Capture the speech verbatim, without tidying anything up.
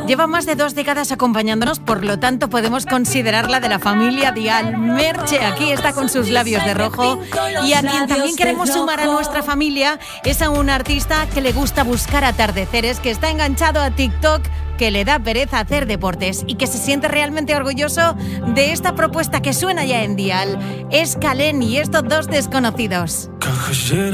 Lleva más de dos décadas acompañándonos, por lo tanto podemos considerarla de la familia Dial. Merche aquí está con sus labios de rojo, y a quien también queremos sumar a nuestra familia es a un artista que le gusta buscar atardeceres, que está enganchado a TikTok, que le da pereza hacer deportes y que se siente realmente orgulloso de esta propuesta que suena ya en Dial. Es Kallen y estos Dos Desconocidos. Caja llena